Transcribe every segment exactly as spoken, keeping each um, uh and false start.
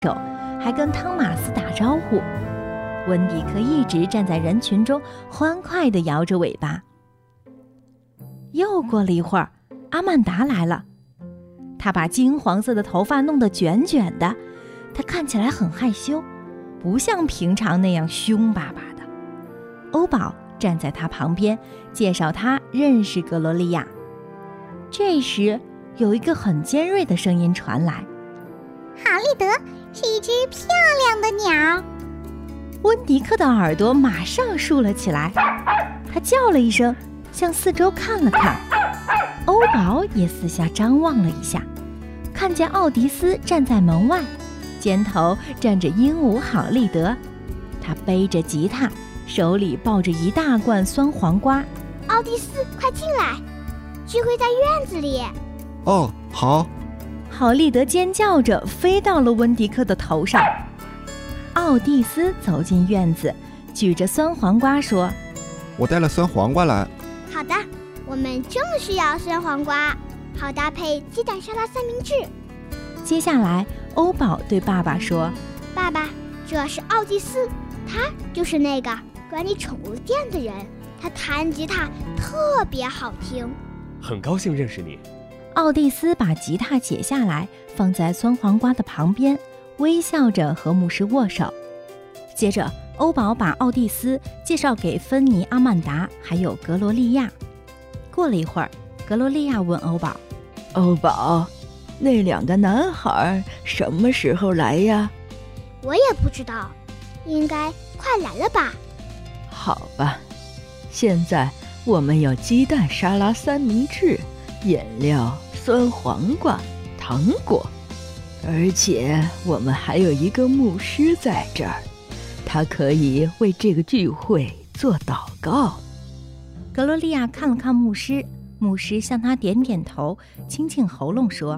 手，还跟汤马斯打招呼。温迪克一直站在人群中，欢快地摇着尾巴。又过了一会儿，阿曼达来了，她把金黄色的头发弄得卷卷的，她看起来很害羞，不像平常那样凶巴巴的。欧宝站在她旁边，介绍她认识格罗利亚。这时，有一个很尖锐的声音传来： 好利德是一只漂亮的鸟。 温迪克的耳朵马上竖了起来，他叫了一声，向四周看了看。欧宝也四下张望了一下，看见奥迪斯站在门外，肩头站着鹦鹉好利德，他背着吉他，手里抱着一大罐酸黄瓜。 奥迪斯，快进来，聚会在院子里。 哦，好。 好利德尖叫着飞到了温迪克的头上。奥蒂斯走进院子，举着酸黄瓜说： 我带了酸黄瓜来。 好的，我们正需要酸黄瓜，好搭配鸡蛋沙拉三明治。 接下来欧宝对爸爸说： 爸爸，这是奥蒂斯，他就是那个管理宠物店的人，他弹吉他特别好听。 很高兴认识你。 奥蒂斯把吉他解下来，放在酸黄瓜的旁边，微笑着和牧师握手。接着欧宝把奥蒂斯介绍给芬妮、阿曼达还有格罗利亚。过了一会儿，格罗利亚问欧宝： 欧宝，那两个男孩什么时候来呀？ 我也不知道，应该快来了吧。 好吧，现在我们有鸡蛋沙拉三明治、饮料、酸黄瓜、糖果，而且我们还有一个牧师在这儿，他可以为这个聚会做祷告。 格罗利亚看了看牧师，牧师向他点点头，清清喉咙说：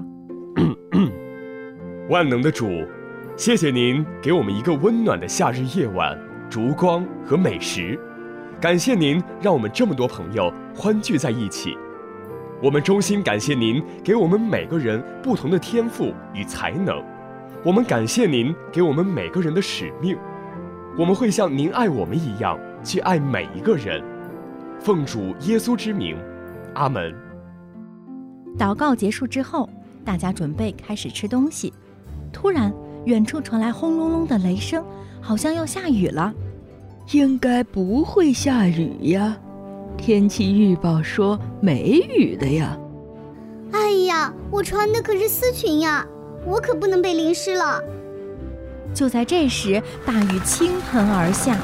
万能的主，谢谢您给我们一个温暖的夏日夜晚，烛光和美食。感谢您让我们这么多朋友欢聚在一起。我们衷心感谢您给我们每个人不同的天赋与才能，我们感谢您给我们每个人的使命，我们会像您爱我们一样去爱每一个人。奉主耶稣之名，阿门。 祷告结束之后，大家准备开始吃东西。突然，远处传来轰隆隆的雷声，好像要下雨了。 应该不会下雨呀，天气预报说没雨的呀。 哎呀，我穿的可是丝裙呀，我可不能被淋湿了。 就在这时，大雨倾盆而下。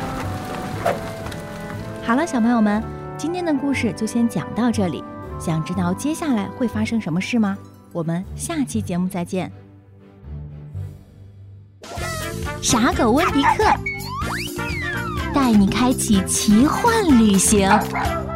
好了，小朋友们，今天的故事就先讲到这里。想知道接下来会发生什么事吗？我们下期节目再见。傻狗温迪克带你开启奇幻旅行。